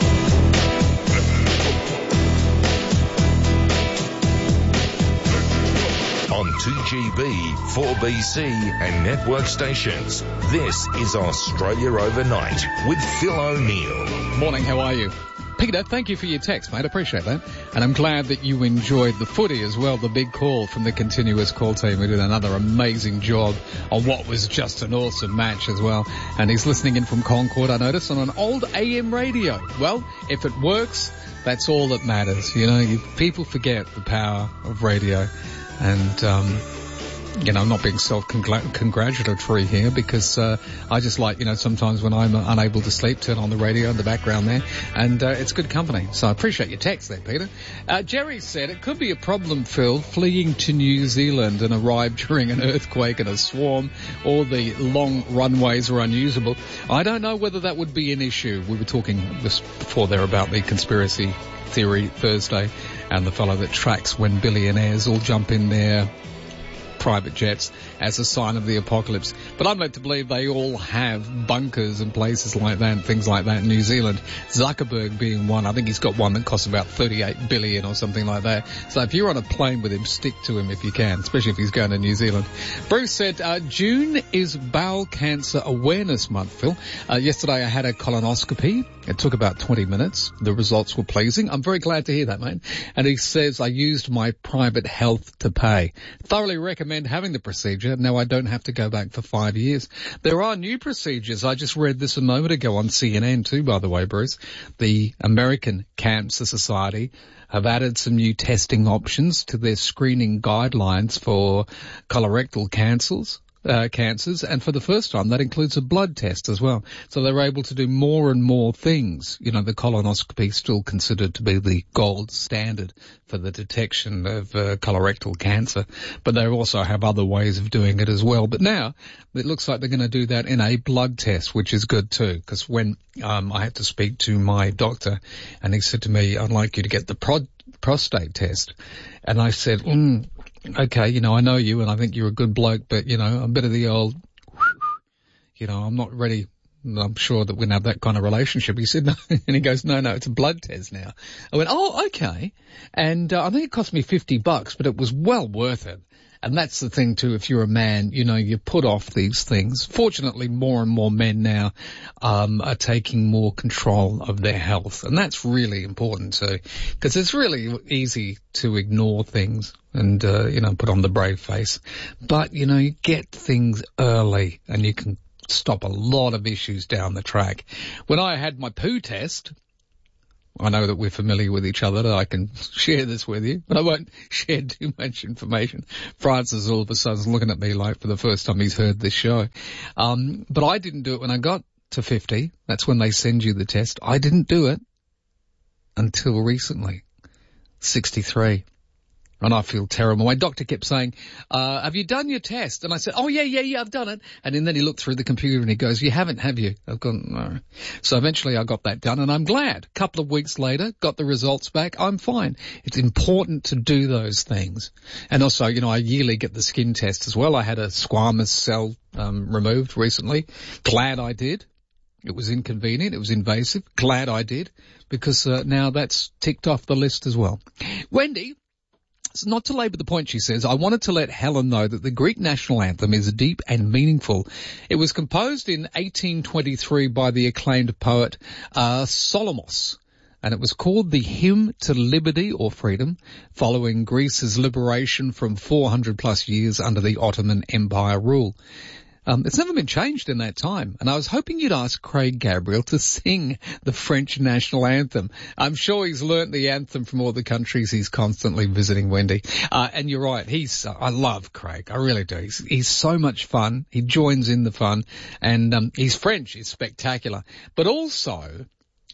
On two G B, four B C and network stations, this is Australia Overnight with Phil O'Neill. Morning, how are you? Peter, thank you for your text, mate. I appreciate that. And I'm glad that you enjoyed the footy as well, the big call from the continuous call team. We did another amazing job on what was just an awesome match as well. And he's listening in from Concord, I noticed, on an old A M radio. Well, if it works, that's all that matters. You know, you, people forget the power of radio. And, um, you know, I'm not being self-congratulatory here because, uh, I just like, you know, sometimes when I'm uh, unable to sleep, turn on the radio in the background there, and, uh, it's good company. So I appreciate your text there, Peter. Uh, Jerry said it could be a problem, Phil, fleeing to New Zealand and arrive during an earthquake and a swarm. All the long runways are unusable. I don't know whether that would be an issue. We were talking this before there about the conspiracy theory Thursday and the fellow that tracks when billionaires all jump in their private jets as a sign of the apocalypse. But I'm led to believe they all have bunkers and places like that and things like that in New Zealand. Zuckerberg being one. I think he's got one that costs about thirty-eight billion or something like that. So if you're on a plane with him, stick to him if you can, especially if he's going to New Zealand. Bruce said, uh, June is Bowel Cancer Awareness Month, Phil. Uh, yesterday I had a colonoscopy. It took about twenty minutes. The results were pleasing. I'm very glad to hear that, mate. And he says, I used my private health to pay. Thoroughly recommend having the procedure. Now I don't have to go back for five years. There are new procedures. I just read this a moment ago on C N N too, by the way, Bruce. The American Cancer Society have added some new testing options to their screening guidelines for colorectal cancers. uh, cancers, and for the first time that includes a blood test as well. So they're able to do more and more things. You know, the colonoscopy is still considered to be the gold standard for the detection of uh, colorectal cancer, but they also have other ways of doing it as well. But now it looks like they're going to do that in a blood test, which is good too, because when um, I had to speak to my doctor, and he said to me, I'd like you to get the prod- prostate test, and I said, mm, okay, you know, I know you and I think you're a good bloke, but, you know, a bit of the old, you know, I'm not ready. I'm sure that we're going to have that kind of relationship. He said, no. And he goes, no, no, it's a blood test now. I went, oh, okay. And uh, I think it cost me fifty bucks, but it was well worth it. And that's the thing too, if you're a man, you know, you put off these things. Fortunately, more and more men now um are taking more control of their health. And that's really important too, because it's really easy to ignore things and, uh, you know, put on the brave face. But, you know, you get things early and you can stop a lot of issues down the track. When I had my poo test, I know that we're familiar with each other, that I can share this with you, but I won't share too much information. Francis all of a sudden is looking at me like for the first time he's heard this show. Um, but I didn't do it when I got to fifty. That's when they send you the test. I didn't do it until recently, sixty-three. And I feel terrible. My doctor kept saying, uh, have you done your test? And I said, oh, yeah, yeah, yeah, I've done it. And then he looked through the computer and he goes, you haven't, have you? I've gone, no. So eventually I got that done and I'm glad. A couple of weeks later, got the results back. I'm fine. It's important to do those things. And also, you know, I yearly get the skin test as well. I had a squamous cell um, removed recently. Glad I did. It was inconvenient. It was invasive. Glad I did, because uh, now that's ticked off the list as well. Wendy, not to labour the point, she says, I wanted to let Helen know that the Greek national anthem is deep and meaningful. It was composed in eighteen twenty-three by the acclaimed poet uh, Solomos, and it was called the Hymn to Liberty or Freedom, following Greece's liberation from four hundred plus years under the Ottoman Empire rule. Um, it's never been changed in that time. And I was hoping you'd ask Craig Gabriel to sing the French national anthem. I'm sure he's learnt the anthem from all the countries he's constantly visiting, Wendy. Uh, and you're right. He's, uh, I love Craig. I really do. He's, he's so much fun. He joins in the fun. And, um, he's French. He's spectacular. But also,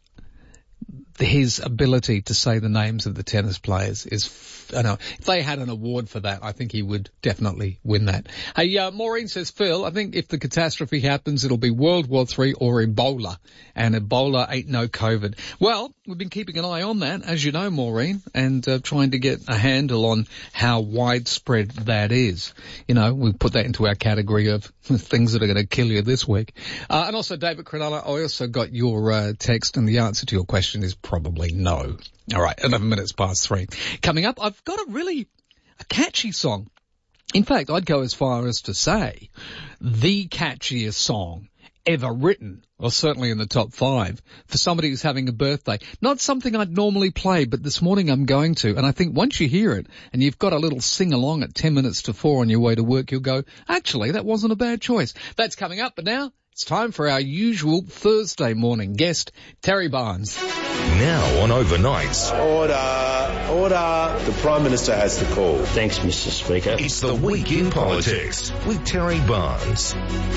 his ability to say the names of the tennis players is, I know, if they had an award for that, I think he would definitely win that. Hey, uh, Maureen says, Phil, I think if the catastrophe happens, it'll be World War Three or Ebola. And Ebola ain't no COVID. Well, we've been keeping an eye on that, as you know, Maureen, and uh, trying to get a handle on how widespread that is. You know, we put that into our category of things that are going to kill you this week. Uh, and also, David Cronulla, I also got your uh, text, and the answer to your question is probably no. All right, eleven minutes past three. Coming up, I've got a really a catchy song. In fact, I'd go as far as to say the catchiest song ever written, or certainly in the top five, for somebody who's having a birthday. Not something I'd normally play, but this morning I'm going to. And I think once you hear it and you've got a little sing-along at ten minutes to four on your way to work, you'll go, actually, that wasn't a bad choice. That's coming up, but now it's time for our usual Thursday morning guest, Terry Barnes. Now on Overnights. Order, order. The Prime Minister has the call. Thanks, Mister Speaker. It's the Week in Politics with Terry Barnes.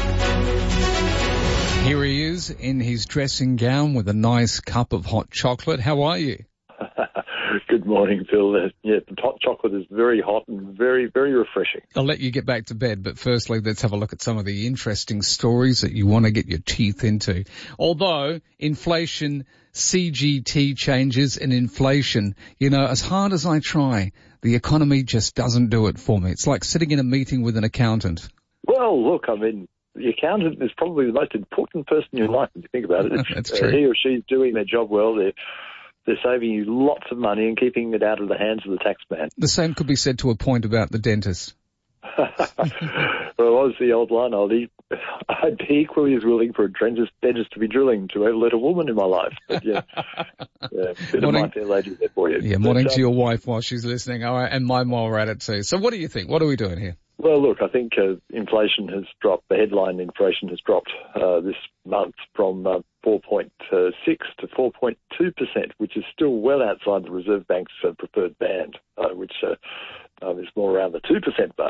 Here he is in his dressing gown with a nice cup of hot chocolate. How are you? Good morning, Phil. Uh, yeah, the hot chocolate is very hot and very, very refreshing. I'll let you get back to bed, but firstly, let's have a look at some of the interesting stories that you want to get your teeth into. Although inflation, C G T changes and inflation, you know, as hard as I try, the economy just doesn't do it for me. It's like sitting in a meeting with an accountant. Well, look, I mean, the accountant is probably the most important person in your life if you think about it. If That's true. Uh, he or she's doing their job well, they're They're saving you lots of money and keeping it out of the hands of the taxman. The same could be said to a point about the dentist. Well, I was the old line, I'd, I'd be equally as willing for a dentist, dentist to be drilling to ever let a woman in my life. But yeah, yeah bit morning, of my fair lady there for you. Yeah, morning but, to um, your wife while she's listening. Oh, and mine while we're at it too. So what do you think? What are we doing here? Well, look, I think uh, inflation has dropped. The headline inflation has dropped uh, this month from uh, four point six to four point two percent, which is still well outside the Reserve Bank's uh, preferred band, uh, which uh, uh, is more around the two percent mark.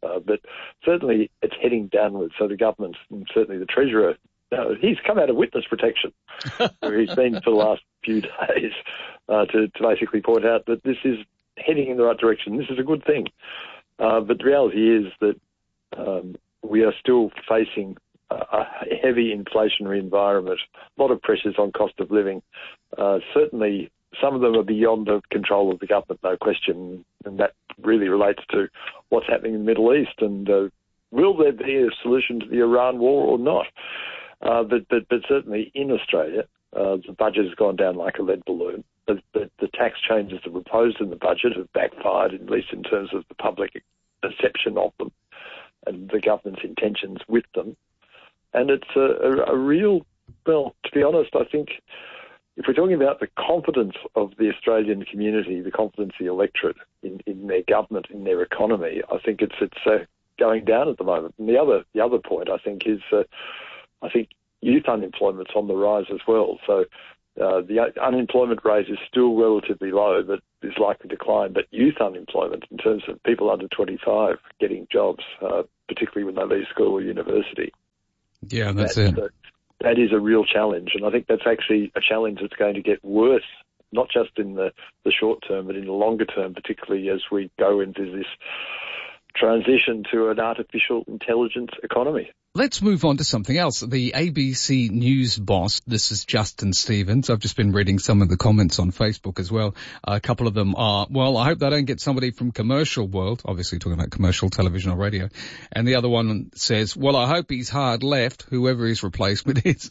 Uh, but certainly it's heading downwards. So the government, and certainly the Treasurer, uh, he's come out of witness protection, where he's been for the last few days uh, to, to basically point out that this is heading in the right direction. This is a good thing. Uh, but the reality is that um, we are still facing a heavy inflationary environment, a lot of pressures on cost of living. Uh, certainly, some of them are beyond the control of the government, no question, and that really relates to what's happening in the Middle East. And uh, will there be a solution to the Iran war or not? Uh, but, but, but certainly in Australia, uh, the budget has gone down like a lead balloon. The, the, the tax changes that were proposed in the budget have backfired, at least in terms of the public perception of them and the government's intentions with them. And it's a, a, a real, well, to be honest, I think if we're talking about the confidence of the Australian community, the confidence of the electorate in, in their government, in their economy, I think it's it's uh, going down at the moment. And the other the other point, I think, is uh, I think youth unemployment's on the rise as well. So uh, the unemployment rate is still relatively low, but is likely to decline. But youth unemployment, in terms of people under twenty-five getting jobs, uh, particularly when they leave school or university, Yeah, that's that, it. Uh, that is a real challenge, and I think that's actually a challenge that's going to get worse, not just in the, the short term, but in the longer term, particularly as we go into this transition to an artificial intelligence economy. Let's move on to something else. The A B C News boss, this is Justin Stevens. I've just been reading some of the comments on Facebook as well. A couple of them are, well, I hope they don't get somebody from commercial world, obviously talking about commercial television or radio. And the other one says, well, I hope he's hard left, whoever his replacement is.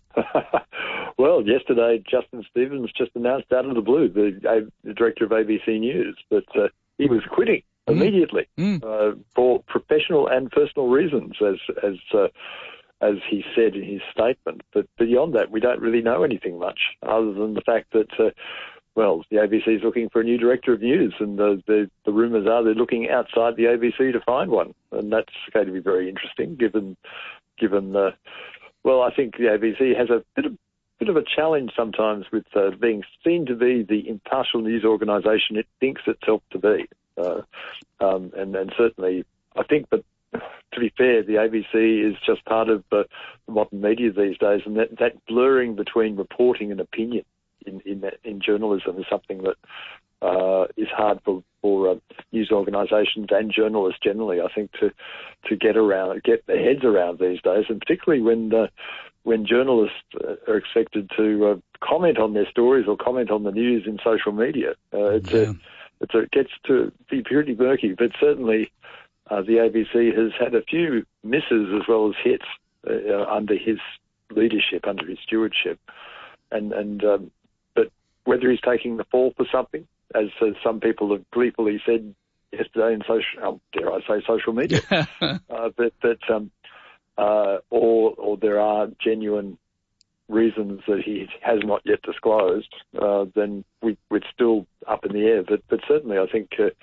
Well, yesterday, Justin Stevens just announced out of the blue, the, the director of A B C News, that uh, he was quitting immediately mm. uh, for professional and personal reasons, as as uh, as he said in his statement. But beyond that, we don't really know anything much, other than the fact that, uh, well, the A B C is looking for a new director of news, and the, the, the rumours are they're looking outside the A B C to find one, and that's going to be very interesting, given given the, well, I think the A B C has a bit of bit of a challenge sometimes with uh, being seen to be the impartial news organisation it thinks itself to be. Uh, um, and, and certainly, I think, but to be fair, the A B C is just part of uh, the modern media these days, and that, that blurring between reporting and opinion in in, in journalism is something that uh, is hard for, for uh, news organisations and journalists generally, I think, to to get around, get their heads around these days, and particularly when uh, when journalists are expected to uh, comment on their stories or comment on the news in social media. Uh, it's yeah. a It's a, it gets to be pretty murky, but certainly uh, the A B C has had a few misses as well as hits uh, under his leadership, under his stewardship, and and um, but whether he's taking the fall for something, as uh, some people have gleefully said yesterday in social, oh, dare I say, social media, uh, but but um, uh, or or there are genuine reasons that he has not yet disclosed, uh, then we, we're still up in the air. But, but certainly I think uh,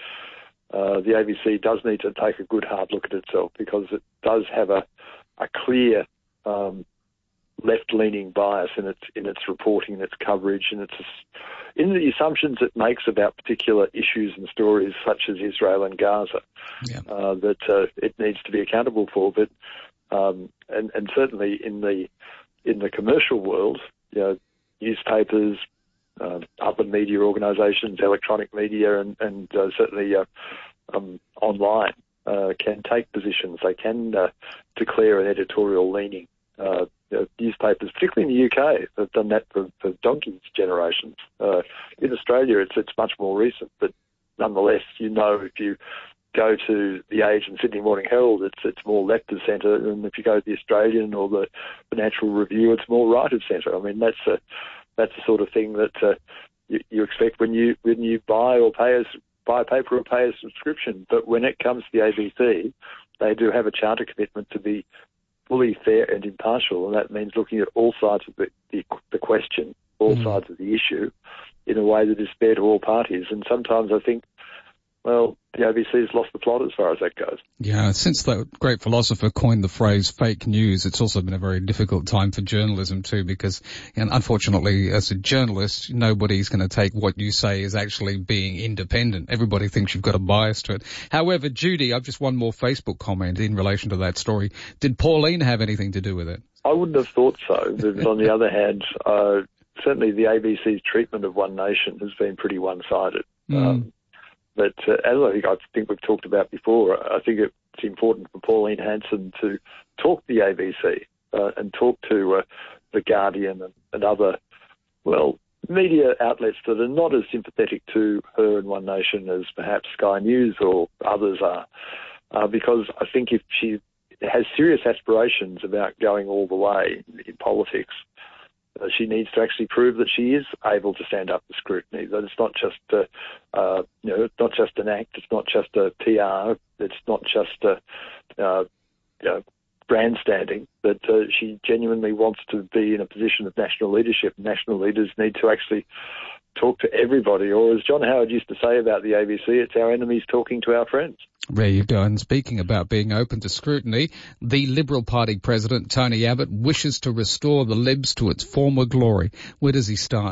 uh, the A B C does need to take a good hard look at itself, because it does have a, a clear um, left-leaning bias in its in its reporting and its coverage, and its in the assumptions it makes about particular issues and stories such as Israel and Gaza, yeah. uh, that uh, it needs to be accountable for. But um, and, and certainly in the in the commercial world, you know, newspapers, uh, other media organisations, electronic media, and, and uh, certainly uh, um, online uh, can take positions. They can uh, declare an editorial leaning. Uh, you know, newspapers, particularly in the U K, have done that for, for donkey's generations. Uh, in Australia, it's it's much more recent, but nonetheless, you know, if you go to The Age and Sydney Morning Herald, it's it's more left of centre, and if you go to The Australian or the Financial Review, it's more right of centre. I mean, that's a that's the sort of thing that uh, you, you expect when you when you buy or pay a buy a paper or pay a subscription. But when it comes to the A B C, they do have a charter commitment to be fully fair and impartial, and that means looking at all sides of the the, the question, all mm. sides of the issue, in a way that is fair to all parties. And sometimes I think well, the A B C's lost the plot as far as that goes. Yeah, since that great philosopher coined the phrase fake news, it's also been a very difficult time for journalism too, because you know, unfortunately, as a journalist, nobody's going to take what you say as actually being independent. Everybody thinks you've got a bias to it. However, Judy, I've just one more Facebook comment in relation to that story. Did Pauline have anything to do with it? I wouldn't have thought so, but on the other hand, uh, certainly the A B C's treatment of One Nation has been pretty one-sided. Mm. Um, But uh, as I think, I think we've talked about before, I think it's important for Pauline Hanson to talk to the A B C uh, and talk to uh, The Guardian and, and other, well, media outlets that are not as sympathetic to her and One Nation as perhaps Sky News or others are. Uh, because I think if she has serious aspirations about going all the way in politics, Uh, she needs to actually prove that she is able to stand up to scrutiny, that it's not just, uh, uh, you know, it's not just an act, it's not just a P R, it's not just a, uh, you know, grandstanding, that uh, she genuinely wants to be in a position of national leadership. National leaders need to actually talk to everybody, or as John Howard used to say about the A B C, it's our enemies talking to our friends. There you go. And speaking about being open to scrutiny, the Liberal Party president, Tony Abbott, wishes to restore the Libs to its former glory. Where does he start?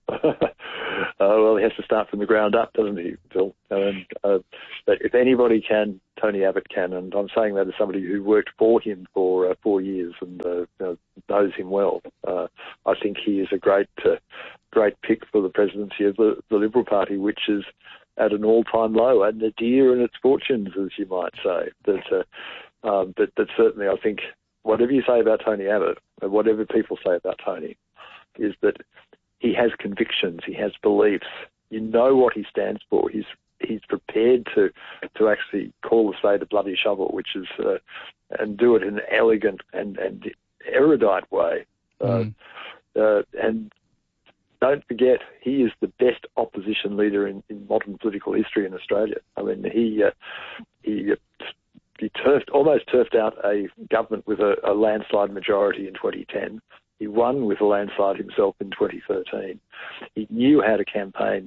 Uh, well, he has to start from the ground up, doesn't he, Phil? And, uh, but if anybody can, Tony Abbott can, and I'm saying that as somebody who worked for him for uh, four years and uh, you know, knows him well. Uh, I think he is a great, uh, great pick for the presidency of the, the Liberal Party, which is at an all-time low and nadir in its fortunes, as you might say. But, uh, um, but, but certainly, I think whatever you say about Tony Abbott, or whatever people say about Tony, is that he has convictions, he has beliefs. You know what he stands for. He's he's prepared to to actually call the spade a bloody shovel, which is uh, and do it in an elegant and, and erudite way. Mm. Uh, uh, and don't forget, he is the best opposition leader in, in modern political history in Australia. I mean, he uh, he he turfed almost turfed out a government with a, a landslide majority in twenty ten. He won with a landslide himself in twenty thirteen. He knew how to campaign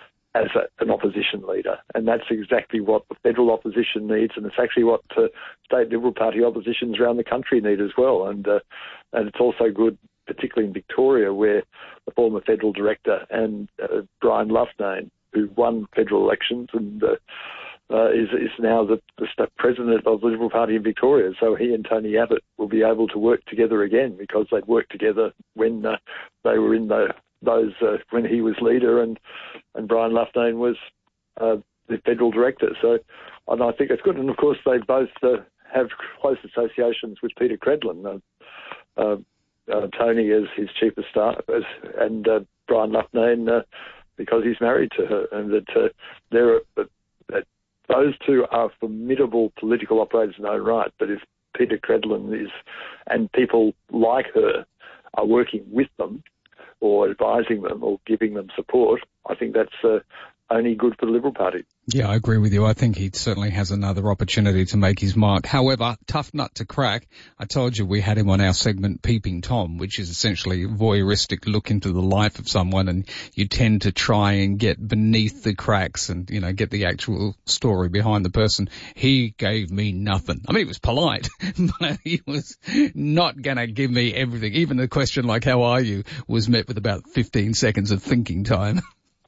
as a, an opposition leader, and that's exactly what the federal opposition needs, and it's actually what uh, state Liberal Party oppositions around the country need as well. And uh, and it's also good, particularly in Victoria, where the former federal director and uh, Brian Loughnane, who won federal elections and uh, Uh, is, is now the, the president of the Liberal Party in Victoria. So he and Tony Abbott will be able to work together again, because they'd worked together when uh, they were in the, those, uh, when he was leader and, and Brian Loughnane was uh, the federal director. So and I think it's good. And of course, they both uh, have close associations with Peter Credlin. Uh, uh, uh, Tony as his chief of staff, as, and uh, Brian Loughnane uh, because he's married to her, and that uh, they're uh, that those two are formidable political operators in their own right. But if Peter Credlin is, and people like her are working with them or advising them or giving them support, I think that's uh, only good for the Liberal Party. Yeah, I agree with you. I think he certainly has another opportunity to make his mark. However, tough nut to crack. I told you we had him on our segment Peeping Tom, which is essentially a voyeuristic look into the life of someone, and you tend to try and get beneath the cracks and, you know, get the actual story behind the person. He gave me nothing. I mean, he was polite, but he was not going to give me everything. Even the question like, how are you, was met with about fifteen seconds of thinking time.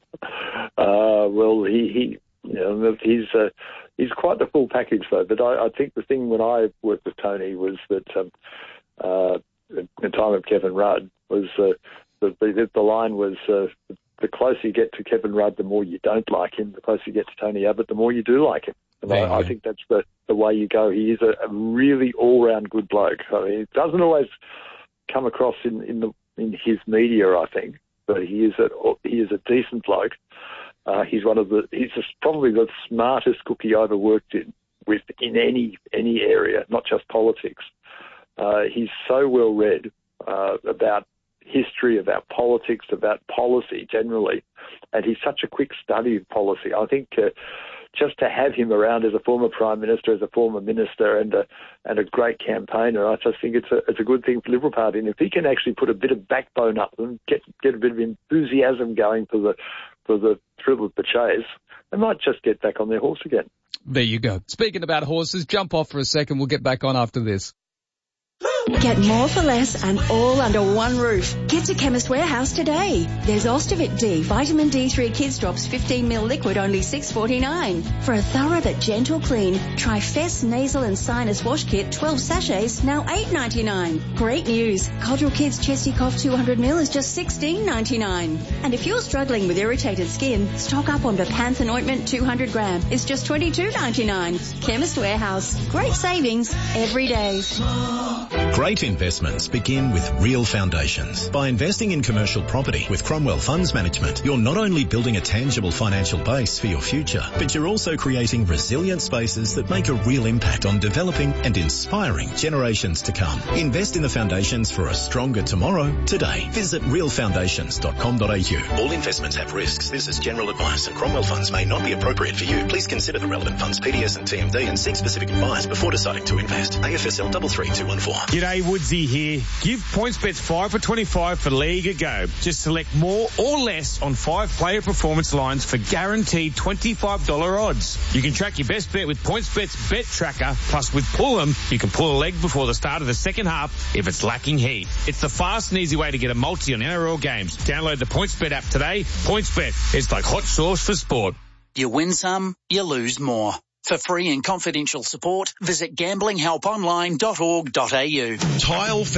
Uh, well, he, he, you know, he's, uh, he's quite the full package though. But I, I think the thing when I worked with Tony was that, um, uh, in the time of Kevin Rudd was, uh, the, the, the line was, uh, the closer you get to Kevin Rudd, the more you don't like him. The closer you get to Tony Abbott, the more you do like him. And I, I think that's the, the way you go. He is a, a really all-round good bloke. I mean, it doesn't always come across in, in the, in his media, I think, but he is a, he is a decent bloke. Uh, he's one of the, he's just probably the smartest cookie I ever worked in with in any, any area, not just politics. Uh, he's so well read, uh, about history, about politics, about policy generally. And he's such a quick study of policy. I think, uh, just to have him around as a former Prime Minister, as a former Minister and a, and a great campaigner, I just think it's a, it's a good thing for the Liberal Party. And if he can actually put a bit of backbone up and get, get a bit of enthusiasm going for the, for the thrill of the chase, they might just get back on their horse again. There you go. Speaking about horses, jump off for a second. We'll get back on after this. Get more for less and all under one roof. Get to Chemist Warehouse today. There's Ostovit D, Vitamin D three Kids Drops fifteen milliliter liquid, only six forty-nine. For a thorough but gentle clean, try Fess Nasal and Sinus Wash Kit twelve sachets, now eight ninety-nine. Great news. Codral Kids Chesty Cough two hundred milliliters is just sixteen ninety-nine. And if you're struggling with irritated skin, stock up on Bepanthen Ointment two hundred gram. It's just twenty-two ninety-nine. Chemist Warehouse. Great savings every day. Great investments begin with real foundations. By investing in commercial property with Cromwell Funds Management, you're not only building a tangible financial base for your future, but you're also creating resilient spaces that make a real impact on developing and inspiring generations to come. Invest in the foundations for a stronger tomorrow today. Visit real foundations dot com dot a u. All investments have risks. This is general advice, and Cromwell Funds may not be appropriate for you. Please consider the relevant funds, P D S and T M D, and seek specific advice before deciding to invest. A F S L three three two one four. G'day, Woodsy here. Give PointsBets five for twenty-five for League a go. Just select more or less on five player performance lines for guaranteed twenty-five dollars odds. You can track your best bet with PointsBet's Bet Tracker, plus with Pull'em, you can pull a leg before the start of the second half if it's lacking heat. It's the fast and easy way to get a multi on N R L games. Download the PointsBet app today. PointsBet, it's like hot sauce for sport. You win some, you lose more. For free and confidential support, visit gambling help online dot org dot a u. Tile